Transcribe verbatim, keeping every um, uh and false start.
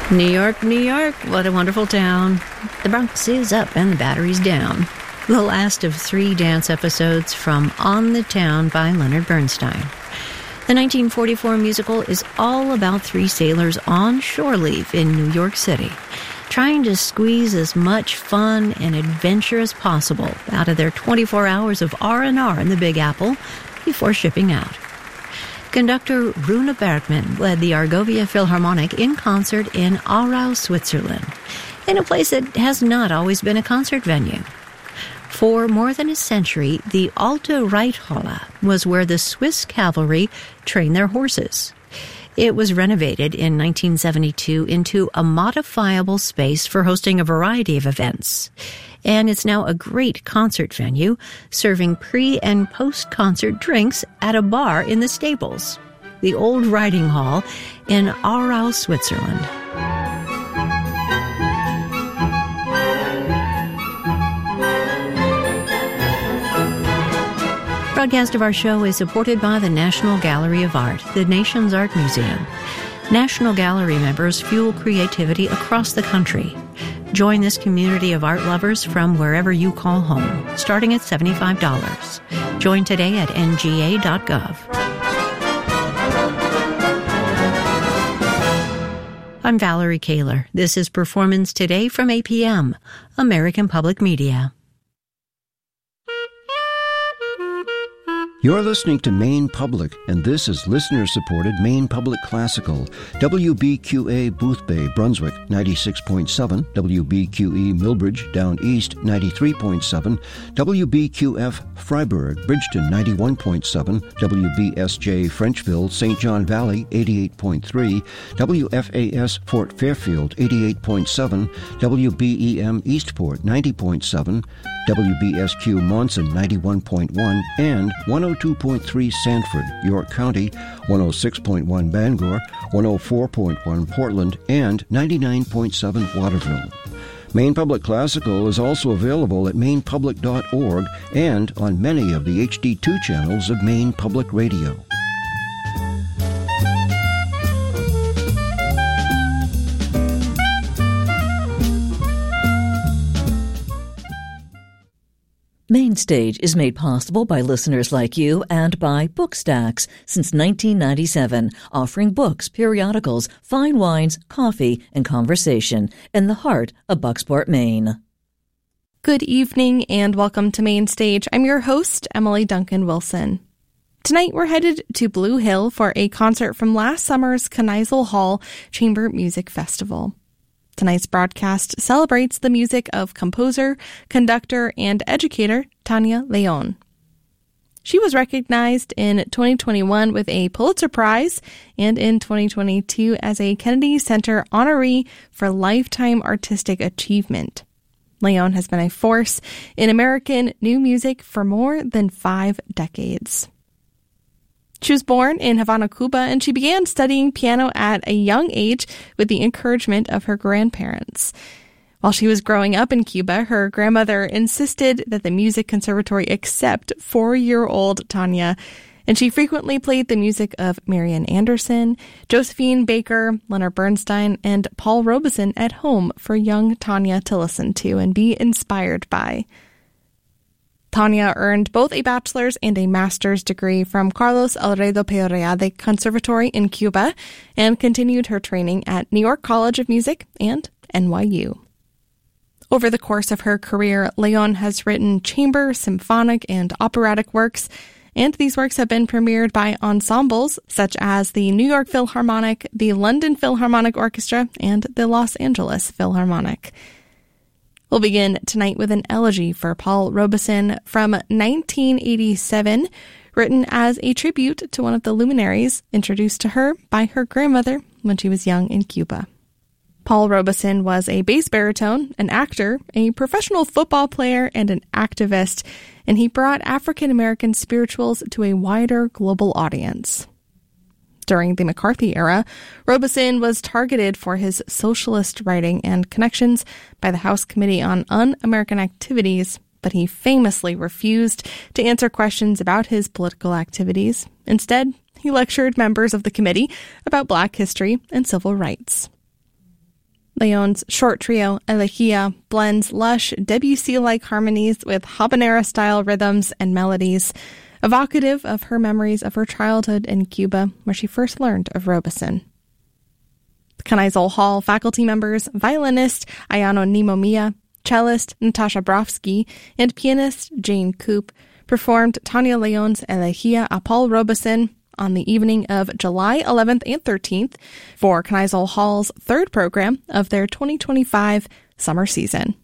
New York, New York, what a wonderful town. The Bronx is up and the battery's down. The last of three dance episodes from On the Town by Leonard Bernstein. The nineteen forty-four musical is all about three sailors on shore leave in New York City, trying to squeeze as much fun and adventure as possible out of their twenty-four hours of R and R in the Big Apple before shipping out. Conductor Rune Bergman led the Argovia Philharmonic in concert in Aarau, Switzerland, in a place that has not always been a concert venue. For more than a century, the Alte Reithalle was where the Swiss cavalry trained their horses. It was renovated in nineteen seventy-two into a modifiable space for hosting a variety of events. And it's now a great concert venue, serving pre- and post-concert drinks at a bar in the stables, the Old Riding Hall in Aarau, Switzerland. Broadcast of our show is supported by the National Gallery of Art, the nation's art museum. National Gallery members fuel creativity across the country. Join this community of art lovers from wherever you call home, starting at seventy-five dollars. Join today at N G A dot gov. I'm Valerie Kaler. This is Performance Today from A P M, American Public Media. You're listening to Maine Public, and this is listener-supported Maine Public Classical. W B Q A Boothbay, Brunswick, ninety-six point seven. W B Q E Millbridge, Down East, ninety-three point seven. W B Q F Freiburg, Bridgeton, ninety-one point seven. W B S J Frenchville, Saint John Valley, eighty-eight point three. W F A S Fort Fairfield, eighty-eight point seven. W B E M Eastport, ninety point seven. W B S Q Monson, ninety-one point one, and one oh two point three Sanford, York County, one oh six point one Bangor, one oh four point one Portland, and ninety-nine point seven Waterville. Maine Public Classical is also available at maine public dot org and on many of the H D two channels of Maine Public Radio. Mainstage is made possible by listeners like you and by Bookstacks since nineteen ninety-seven, offering books, periodicals, fine wines, coffee, and conversation in the heart of Bucksport, Maine. Good evening and welcome to Mainstage. I'm your host, Emily Duncan Wilson. Tonight we're headed to Blue Hill for a concert from last summer's Kneisel Hall Chamber Music Festival. Tonight's broadcast celebrates the music of composer, conductor, and educator Tania Leon. She was recognized in twenty twenty-one with a Pulitzer Prize and in twenty twenty-two as a Kennedy Center honoree for Lifetime Artistic Achievement. Leon has been a force in American new music for more than five decades. She was born in Havana, Cuba, and she began studying piano at a young age with the encouragement of her grandparents. While she was growing up in Cuba, her grandmother insisted that the music conservatory accept four-year-old Tania, and she frequently played the music of Marian Anderson, Josephine Baker, Leonard Bernstein, and Paul Robeson at home for young Tania to listen to and be inspired by. Tania earned both a bachelor's and a master's degree from Carlos Alredo Peyoreade Conservatory in Cuba and continued her training at New York College of Music and N Y U. Over the course of her career, Leon has written chamber, symphonic, and operatic works, and these works have been premiered by ensembles such as the New York Philharmonic, the London Philharmonic Orchestra, and the Los Angeles Philharmonic. We'll begin tonight with an elegy for Paul Robeson from nineteen eighty-seven, written as a tribute to one of the luminaries introduced to her by her grandmother when she was young in Cuba. Paul Robeson was a bass baritone, an actor, a professional football player, and an activist, and he brought African-American spirituals to a wider global audience. During the McCarthy era, Robeson was targeted for his socialist writing and connections by the House Committee on Un-American Activities, but he famously refused to answer questions about his political activities. Instead, he lectured members of the committee about Black history and civil rights. Leon's short trio, Elegía, blends lush Debussy-like harmonies with habanera-style rhythms and melodies, evocative of her memories of her childhood in Cuba, where she first learned of Robeson. The Kneisel Hall faculty members, violinist Ayano Nimomia, cellist Natasha Brofsky, and pianist Jane Coop performed Tania Leon's Elegía a Paul Robeson on the evening of July eleventh and thirteenth for Kneisel Hall's third program of their twenty twenty-five summer season.